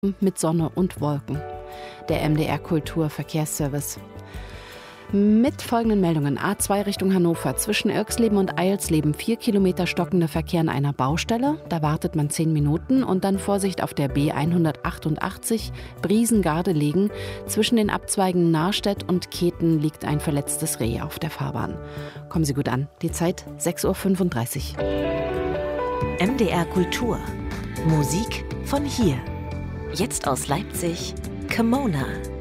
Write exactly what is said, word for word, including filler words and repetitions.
mit Sonne und Wolken. Der M D R Kultur Verkehrsservice. Mit folgenden Meldungen. A zwei Richtung Hannover. Zwischen Irxleben und Eilsleben vier Kilometer stockender Verkehr an einer Baustelle. Da wartet man zehn Minuten. Und dann Vorsicht auf der B hundertachtundachtzig Briesengardelegen. Zwischen den Abzweigen Nahrstedt und Keten liegt ein verletztes Reh auf der Fahrbahn. Kommen Sie gut an. Die Zeit sechs Uhr fünfunddreißig. M D R Kultur. Musik von hier. Jetzt aus Leipzig, Kimona.